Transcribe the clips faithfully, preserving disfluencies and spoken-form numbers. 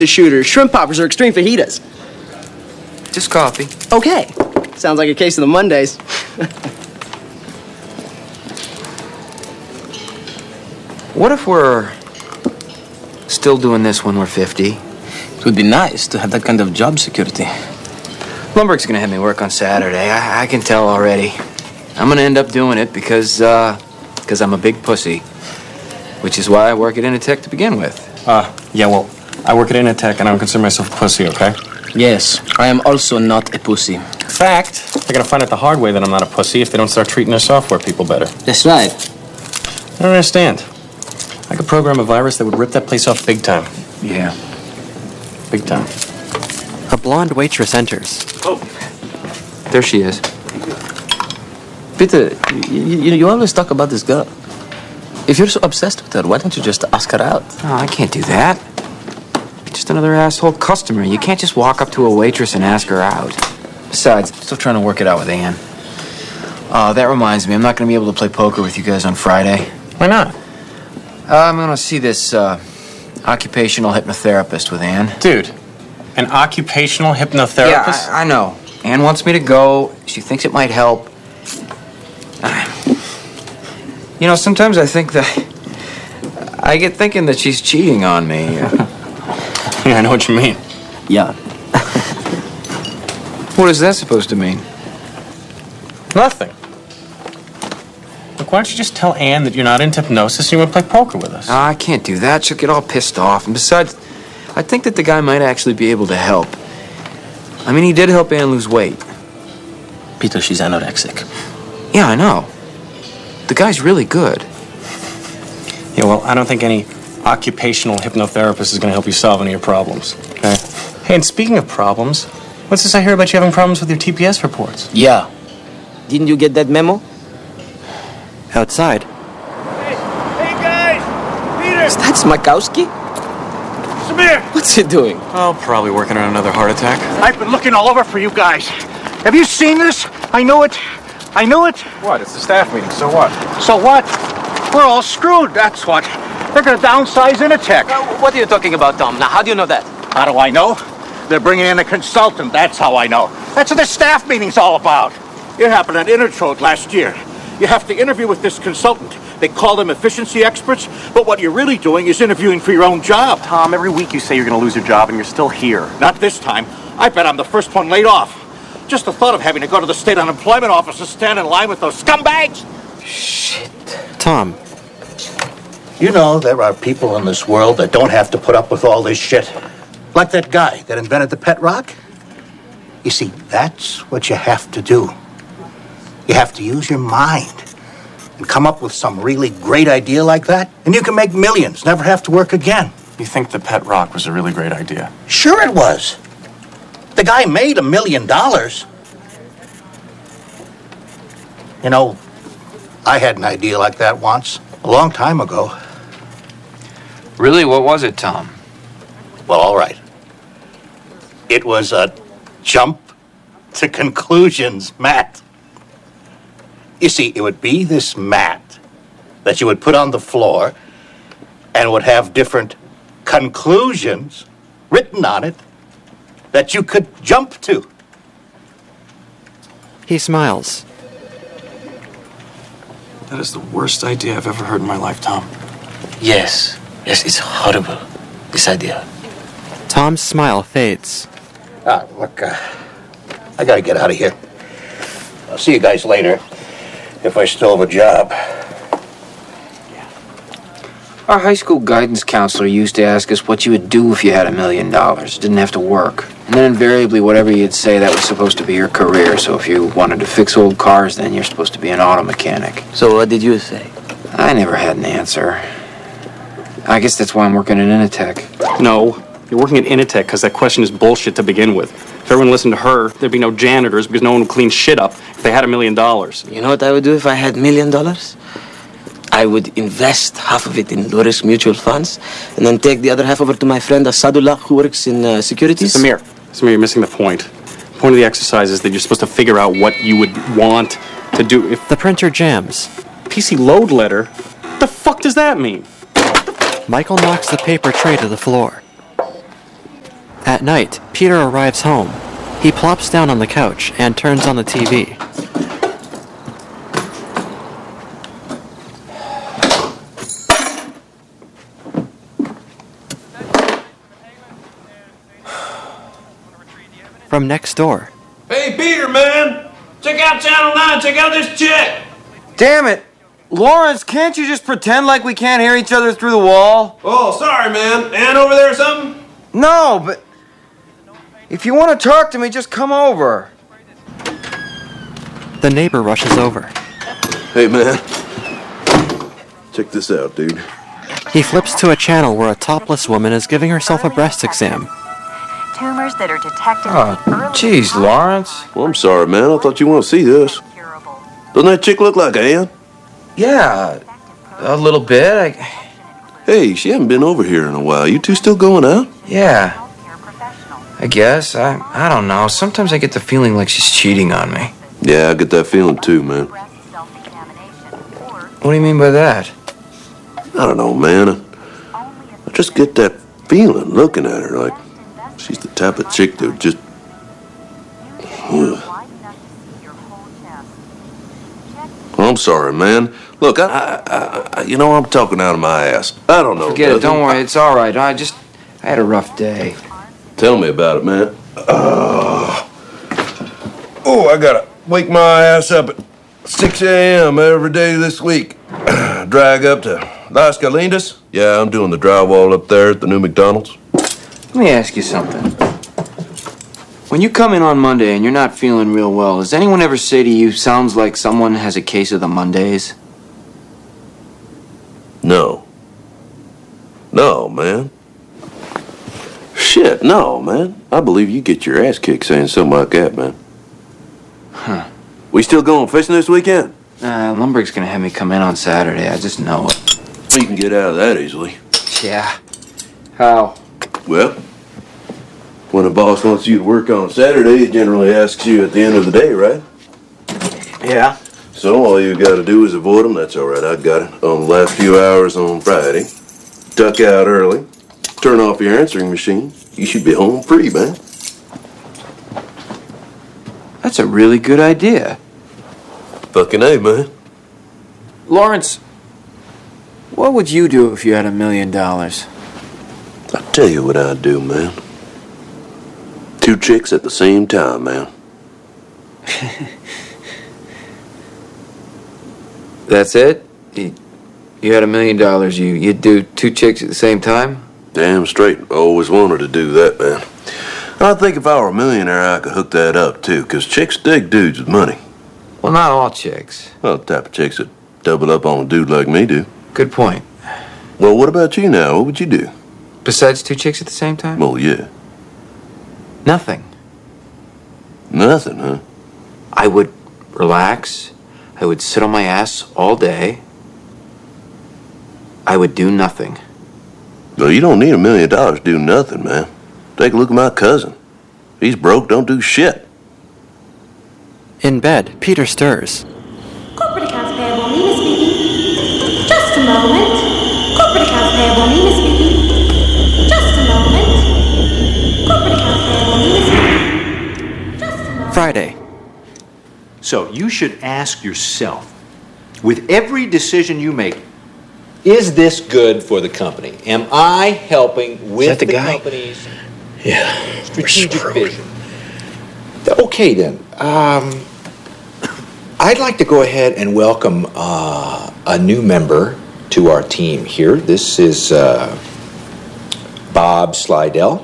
The shooters, shrimp poppers, or extreme fajitas. Just coffee. Okay. Sounds like a case of the Mondays. What if we're still doing this when we're fifty? It would be nice to have that kind of job security. Blumberg's gonna have me work on Saturday. I, I can tell already. I'm gonna end up doing it because, uh, because I'm a big pussy. Which is why I work at Initech to begin with. Uh, yeah, well, I work at Initech and I don't consider myself a pussy, okay? Yes, I am also not a pussy. In fact, they're gonna find out the hard way that I'm not a pussy if they don't start treating their software people better. That's right. I don't understand. I could program a virus that would rip that place off big time. Yeah. Big time. A blonde waitress enters. Oh. There she is. Peter, you, you, you always talk about this girl. If you're so obsessed with her, why don't you just ask her out? Oh, I can't do that. Just another asshole customer. You can't just walk up to a waitress and ask her out. Besides, I'm still trying to work it out with Ann. Uh, that reminds me, I'm not going to be able to play poker with you guys on Friday. Why not? Uh, I'm going to see this uh, occupational hypnotherapist with Ann. Dude, an occupational hypnotherapist? Yeah, I, I know. Ann wants me to go. She thinks it might help. You know, sometimes I think that... I get thinking that she's cheating on me. Yeah, I know what you mean. Yeah. What is that supposed to mean? Nothing. Look, why don't you just tell Ann that you're not into hypnosis and you want to play poker with us? Oh, I can't do that. She'll get all pissed off. And besides, I think that the guy might actually be able to help. I mean, he did help Ann lose weight. Peter, she's anorexic. Yeah, I know. The guy's really good. Yeah, well, I don't think any occupational hypnotherapist is going to help you solve any of your problems, okay? Hey, and speaking of problems, what's this I hear about you having problems with your T P S reports? Yeah. Didn't you get that memo? Outside. Hey, hey guys! Peter! Is that Smakowski? Samir! What's he doing? Oh, probably working on another heart attack. I've been looking all over for you guys. Have you seen this? I know it. I know it. What? It's the staff meeting, so what? So what? We're all screwed, that's what. They're gonna downsize Initech. Uh, what are you talking about, Tom? Now, how do you know that? How do I know? They're bringing in a consultant, that's how I know. That's what the staff meeting's all about. It happened at Intertrode last year. You have to interview with this consultant. They call them efficiency experts, but what you're really doing is interviewing for your own job. Tom, every week you say you're going to lose your job and you're still here. Not this time. I bet I'm the first one laid off. Just the thought of having to go to the state unemployment office to stand in line with those scumbags. Shit. Tom. You know, there are people in this world that don't have to put up with all this shit. Like that guy that invented the pet rock. You see, that's what you have to do. You have to use your mind and come up with some really great idea like that, and you can make millions, never have to work again. You think the pet rock was a really great idea? Sure it was. The guy made a million dollars. You know, I had an idea like that once, a long time ago. Really? What was it, Tom? Well, all right. It was a jump to conclusions mat. You see, it would be this mat that you would put on the floor and would have different conclusions written on it that you could jump to. He smiles. That is the worst idea I've ever heard in my life, Tom. Yes. Yes, it's horrible, this idea. Tom's smile fades. Ah, look, uh, I gotta get out of here. I'll see you guys later, if I still have a job. Our high school guidance counselor used to ask us what you would do if you had a million dollars. Didn't have to work. And then invariably, whatever you'd say, that was supposed to be your career. So if you wanted to fix old cars, then you're supposed to be an auto mechanic. So what did you say? I never had an answer. I guess that's why I'm working at Initech. No, you're working at Initech because that question is bullshit to begin with. If everyone listened to her, there'd be no janitors because no one would clean shit up if they had a million dollars. You know what I would do if I had a million dollars? I would invest half of it in low-risk mutual funds and then take the other half over to my friend Asadullah, who works in uh, securities. Samir, Samir, you're missing the point. The point of the exercise is that you're supposed to figure out what you would want to do if... The printer jams. P C load letter? What the fuck does that mean? Michael knocks the paper tray to the floor. At night, Peter arrives home. He plops down on the couch and turns on the T V. From next door. Hey, Peter, man! Check out Channel nine, check out this chick! Damn it! Lawrence, can't you just pretend like we can't hear each other through the wall? Oh, sorry, man. Ann over there or something? No, but if you want to talk to me, just come over. The neighbor rushes over. Hey, man. Check this out, dude. He flips to a channel where a topless woman is giving herself a breast exam. Tumors that are detected. Oh, jeez, Lawrence. Well, I'm sorry, man. I thought you want to see this. Doesn't that chick look like Ann? Yeah, a little bit. I... Hey, she hasn't been over here in a while. You two still going out? Yeah. I guess. I I don't know. Sometimes I get the feeling like she's cheating on me. Yeah, I get that feeling too, man. What do you mean by that? I don't know, man. I, I just get that feeling looking at her like she's the type of chick that would just... Ugh. Well, I'm sorry, man. Look, I, I, I, you know, I'm talking out of my ass. I don't know. Forget it. Don't worry. It's all right. I just, I had a rough day. Tell me about it, man. Uh, oh, I gotta wake my ass up at six a.m. every day this week. Drag up to Las Galindas. Yeah, I'm doing the drywall up there at the new McDonald's. Let me ask you something. When you come in on Monday and you're not feeling real well, does anyone ever say to you, sounds like someone has a case of the Mondays? No. No, man. Shit, no, man. I believe you get your ass kicked saying something like that, man. Huh. We still going fishing this weekend? Uh, Lumberg's gonna have me come in on Saturday. I just know it. You can get out of that easily. Yeah. How? Well, when a boss wants you to work on Saturday, he generally asks you at the end of the day, right? Yeah. So all you got to do is avoid them. That's all right. I got it. On the last few hours on Friday, duck out early, turn off your answering machine. You should be home free, man. That's a really good idea. Fucking A, man. Lawrence, what would you do if you had a million dollars? I'll tell you what I'd do, man. Two chicks at the same time, man. That's it? You, you had a million dollars, you, you'd do two chicks at the same time? Damn straight. I always wanted to do that, man. I think if I were a millionaire, I could hook that up, too, because chicks dig dudes with money. Well, not all chicks. Well, the type of chicks that double up on a dude like me do. Good point. Well, what about you now? What would you do? Besides two chicks at the same time? Well, yeah. Nothing. Nothing, huh? I would relax. I would sit on my ass all day. I would do nothing. Well, you don't need a million dollars to do nothing, man. Take a look at my cousin. He's broke, don't do shit. In bed, Peter stirs. Corporate accounts payable, Nina speaking. Just a moment. Corporate accounts payable, Nina speaking. Just a moment. Corporate accounts payable, Nina speaking. Just a moment. Friday. So you should ask yourself, with every decision you make, is this good for the company? Am I helping with the the, guy? company's Yeah. strategic vision? Okay, then. Um, I'd like to go ahead and welcome uh, a new member to our team here. This is uh, Bob Slidell.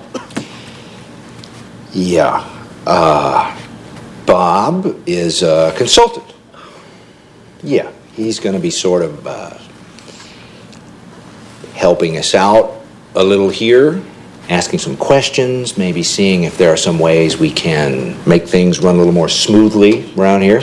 Yeah. Uh, Bob is a consultant. Yeah, he's going to be sort of uh, helping us out a little here, asking some questions, maybe seeing if there are some ways we can make things run a little more smoothly around here.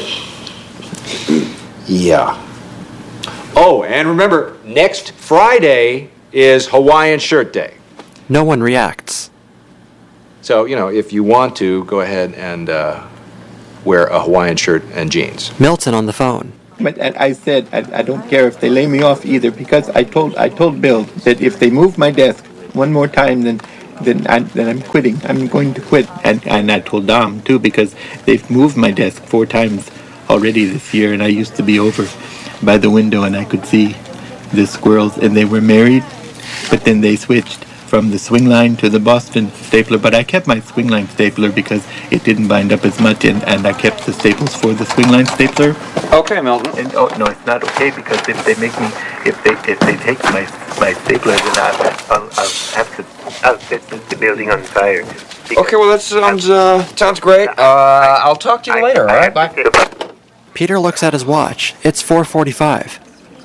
Yeah. Oh, and remember, next Friday is Hawaiian Shirt Day. No one reacts. So, you know, if you want to, go ahead and uh, wear a Hawaiian shirt and jeans. Milton on the phone. But I said I, I don't care if they lay me off either, because I told I told Bill that if they move my desk one more time, then then I, then I'm quitting. I'm going to quit. And and I told Dom too, because they've moved my desk four times already this year, and I used to be over by the window and I could see the squirrels, and they were married, but then they switched from the swing line to the Boston stapler. But I kept my swing line stapler because it didn't bind up as much, and, and I kept the staples for the swing line stapler. Okay, Milton. And oh no, it's not okay, because if they make me, if they if they take my my stapler, then I'll, I'll, I'll have to I'll set the building on fire. Okay, well that sounds uh, sounds great. Uh, I'll talk to you later. All right, bye. Peter looks at his watch. It's four forty-five.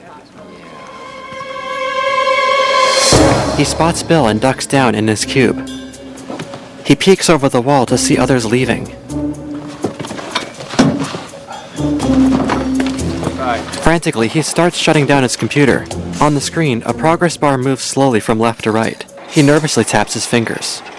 He spots Bill and ducks down in his cube. He peeks over the wall to see others leaving. Frantically, he starts shutting down his computer. On the screen, a progress bar moves slowly from left to right. He nervously taps his fingers.